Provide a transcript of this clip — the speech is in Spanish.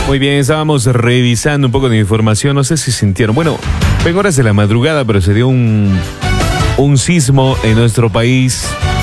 Muy bien, estábamos revisando un poco de información. No sé si sintieron. Bueno, en horas de la madrugada, pero se dio un sismo en nuestro país.